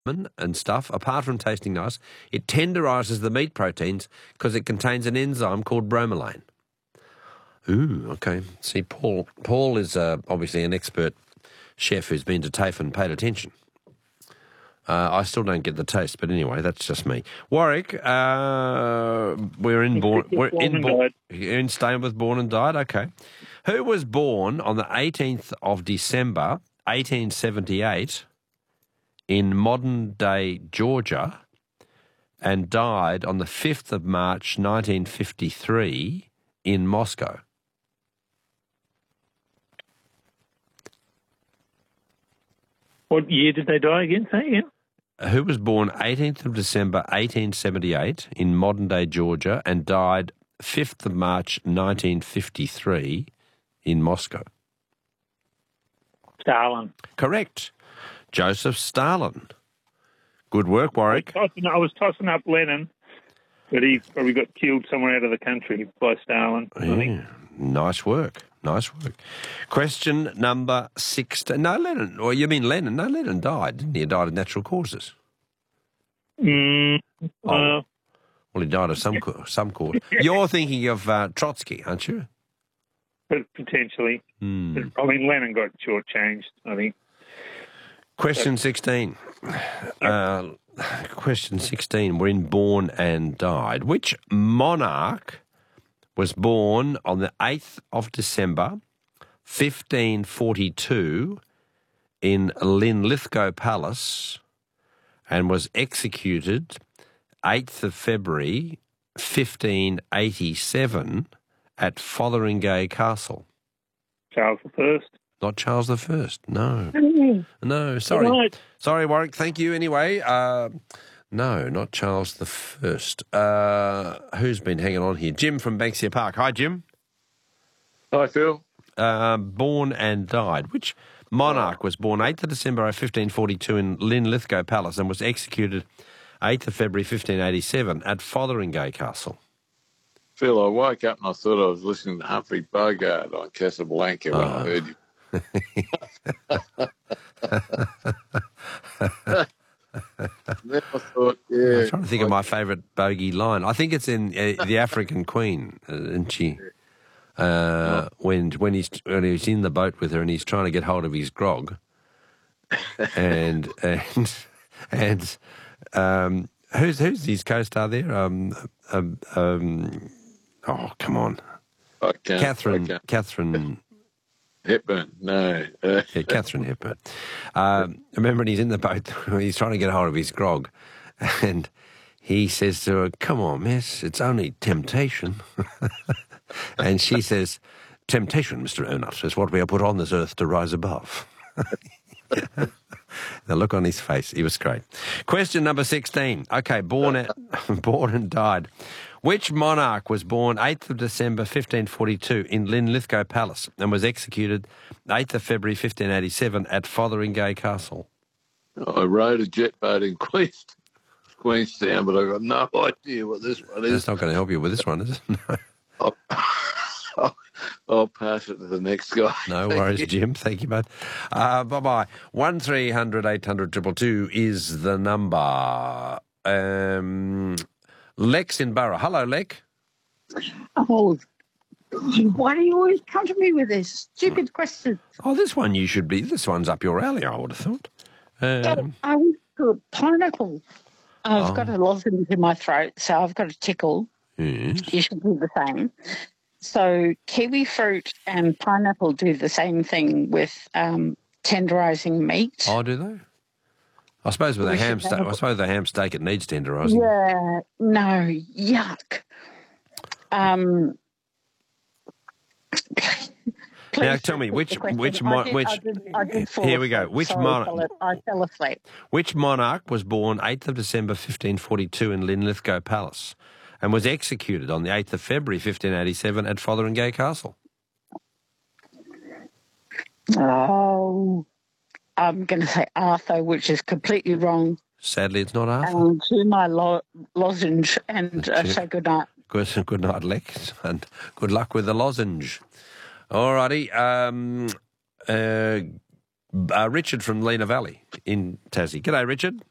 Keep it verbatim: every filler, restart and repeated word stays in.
and stuff, apart from tasting nice, it tenderises the meat proteins because it contains an enzyme called bromelain. Ooh, okay. See, Paul Paul is uh, obviously an expert chef who's been to TAFE and paid attention. Uh, I still don't get the taste, but anyway, that's just me. Warwick, uh, we're in born, we're in born, in staying with born and died. Okay, who was born on the eighteenth of December, eighteen seventy-eight, in modern-day Georgia, and died on the fifth of March, nineteen fifty-three, in Moscow? What year did they die again? Say again. Who was born eighteenth of December, eighteen seventy-eight, in modern-day Georgia, and died fifth of March, nineteen fifty-three, in Moscow? Stalin. Correct. Joseph Stalin. Good work, Warwick. I was tossing, I was tossing up Lenin, but he probably got killed somewhere out of the country by Stalin. Yeah, nice work. Nice work. Question number sixteen. No, Lenin. Or you mean Lenin? No, Lenin died, didn't he? He died of natural causes. Mm, Oh. uh, Well, he died of some co- some cause. You're thinking of uh, Trotsky, aren't you? but potentially. Mm. I mean, Lenin got shortchanged, I think. Question sixteen. Uh, question sixteen. We're in born and died. Which monarch was born on the eighth of December, fifteen forty-two, in Linlithgow Palace, and was executed eighth of February, fifteen eighty-seven, at Fotheringay Castle? Charles the First. Not Charles the First, no. No, sorry. Right. Sorry, Warwick, thank you anyway. Uh, no, not Charles the First. Uh, who's been hanging on here? Jim from Banksia Park. Hi, Jim. Hi, Phil. Uh, born and died. Which monarch was born eighth of December fifteen forty-two in Linlithgow Palace and was executed eighth of February fifteen eighty-seven at Fotheringay Castle? Phil, I woke up and I thought I was listening to Humphrey Bogart on Casablanca when Oh. I heard you. Then I thought, yeah. I'm trying to think of my favourite bogey line. I think it's in uh, The African Queen, uh, isn't she? Uh, when when he's when he's in the boat with her and he's trying to get hold of his grog, and and and um, who's who's his co-star there? Um, um, um, oh, come on, I can't, Catherine I can't. Catherine. Hepburn, no. Uh, Yeah, Catherine Hepburn. Um, remember when he's in the boat, he's trying to get hold of his grog, and he says to her, "Come on, miss, it's only temptation." And she says, "Temptation, Mister Onut, is what we are put on this earth to rise above." The look on his face, he was great. Question number sixteen. Okay, born at, born and died. Which monarch was born eighth of December fifteen forty-two in Linlithgow Palace and was executed eighth of February fifteen eighty-seven at Fotheringay Castle? I rode a jet boat in Queens, Queenstown, but I've got no idea what this one is. That's not going to help you with this one, is it? No, I'll, I'll, I'll pass it to the next guy. no worries, Jim. Thank you, mate. Uh, bye-bye. one three hundred eight hundred two two two is the number. Um... Lex in Borough. Hello, Lex. Oh, why do you always come to me with this stupid question? Oh, this one you should be. This one's up your alley, I would have thought. Um, I went to a pineapple. I've Oh. got a lozenge in my throat, so I've got a tickle. yes. You should do the same. So kiwi fruit and pineapple do the same thing with um, tenderising meat. Oh, do they? I suppose with a We ham should steak, have- I suppose with a ham steak it needs tenderising. Yeah, no, yuck. Um, Now, please tell me, repeat which- the question. which I mon- did- which- I did, I did fall Here we go. asleep. Which Sorry, mon- Philip, I fell asleep. Which monarch was born eighth of December fifteen forty-two in Linlithgow Palace and was executed on the eighth of February fifteen eighty-seven at Fotheringay Castle? Oh, I'm going to say Arthur, which is completely wrong. Sadly, it's not Arthur. And do my lo- lozenge and uh, say good night. Good, good night, Lex, and good luck with the lozenge. All righty. Um, uh, uh, Richard from Lena Valley in Tassie. G'day, Richard.